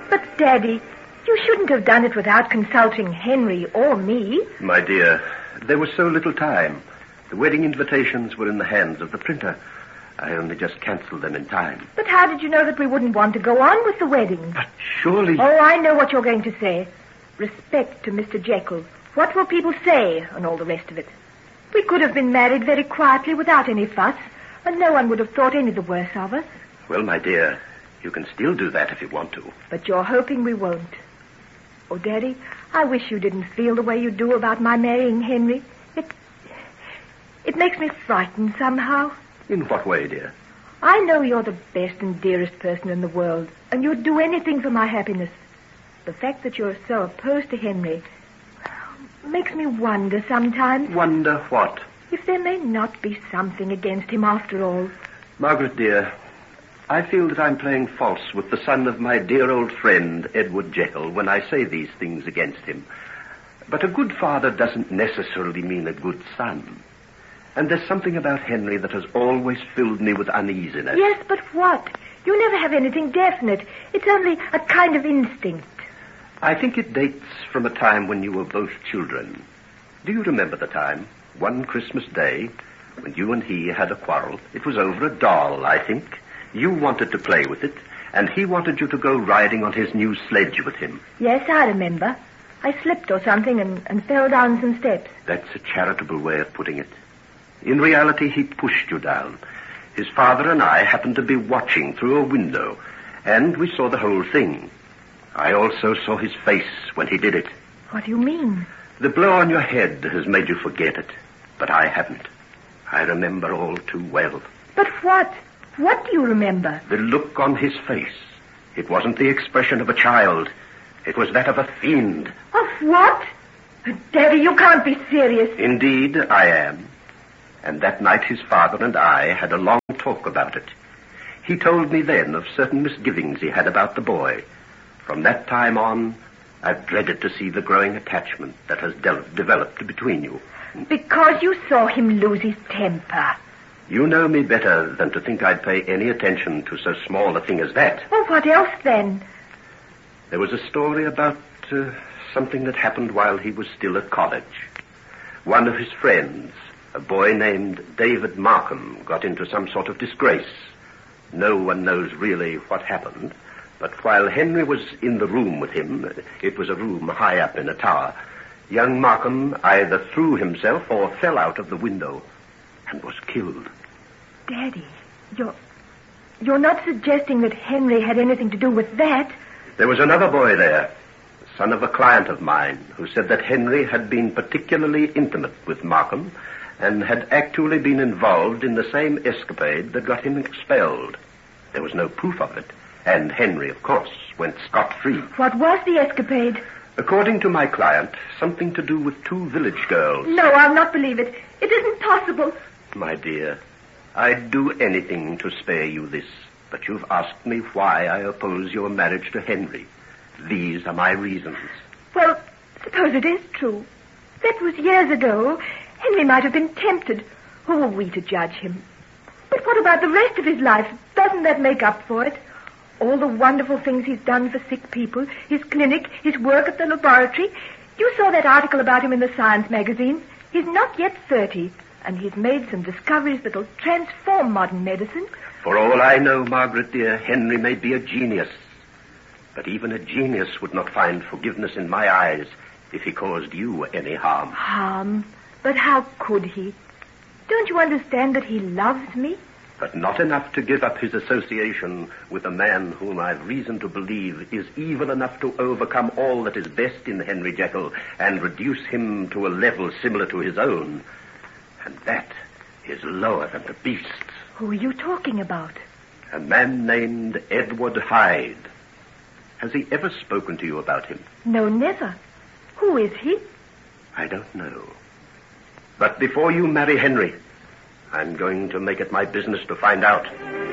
But, Daddy, you shouldn't have done it without consulting Henry or me. My dear, there was so little time. The wedding invitations were in the hands of the printer. I only just cancelled them in time. But how did you know that we wouldn't want to go on with the wedding? But surely... Oh, I know what you're going to say. Respect to Mr. Jekyll. What will people say, and all the rest of it? We could have been married very quietly without any fuss, and no one would have thought any the worse of us. Well, my dear, you can still do that if you want to. But you're hoping we won't. Oh, Daddy, I wish you didn't feel the way you do about my marrying Henry. It makes me frightened somehow. In what way, dear? I know you're the best and dearest person in the world, and you'd do anything for my happiness. The fact that you're so opposed to Henry makes me wonder sometimes. Wonder what? If there may not be something against him after all. Margaret, dear, I feel that I'm playing false with the son of my dear old friend, Edward Jekyll, when I say these things against him. But a good father doesn't necessarily mean a good son. And there's something about Henry that has always filled me with uneasiness. Yes, but what? You never have anything definite. It's only a kind of instinct. I think it dates from a time when you were both children. Do you remember the time? One Christmas day, when you and he had a quarrel. It was over a doll, I think. You wanted to play with it, and he wanted you to go riding on his new sledge with him. Yes, I remember. I slipped or something and fell down some steps. That's a charitable way of putting it. In reality, he pushed you down. His father and I happened to be watching through a window, and we saw the whole thing. I also saw his face when he did it. What do you mean? The blow on your head has made you forget it, but I haven't. I remember all too well. But what? What do you remember? The look on his face. It wasn't the expression of a child. It was that of a fiend. Of what? Daddy, you can't be serious. Indeed, I am. And that night his father and I had a long talk about it. He told me then of certain misgivings he had about the boy. From that time on, I've dreaded to see the growing attachment that has developed between you. Because you saw him lose his temper. You know me better than to think I'd pay any attention to so small a thing as that. Well, what else then? There was a story about something that happened while he was still at college. One of his friends, a boy named David Markham, got into some sort of disgrace. No one knows really what happened, but while Henry was in the room with him, it was a room high up in a tower, young Markham either threw himself or fell out of the window and was killed. Daddy, you're not suggesting that Henry had anything to do with that? There was another boy there, son of a client of mine, who said that Henry had been particularly intimate with Markham and had actually been involved in the same escapade that got him expelled. There was no proof of it, and Henry, of course, went scot-free. What was the escapade? According to my client, something to do with two village girls. No, I'll not believe it. It isn't possible. My dear, I'd do anything to spare you this, but you've asked me why I oppose your marriage to Henry. These are my reasons. Well, suppose it is true. That was years ago. Henry might have been tempted. Who are we to judge him? But what about the rest of his life? Doesn't that make up for it? All the wonderful things he's done for sick people, his clinic, his work at the laboratory. You saw that article about him in the science magazine. He's not yet 30, and he's made some discoveries that'll transform modern medicine. For all I know, Margaret, dear, Henry may be a genius. But even a genius would not find forgiveness in my eyes if he caused you any harm. Harm? But how could he? Don't you understand that he loves me? But not enough to give up his association with a man whom I've reason to believe is evil enough to overcome all that is best in Henry Jekyll and reduce him to a level similar to his own. And that is lower than the beasts. Who are you talking about? A man named Edward Hyde. Has he ever spoken to you about him? No, never. Who is he? I don't know. But before you marry Henry, I'm going to make it my business to find out.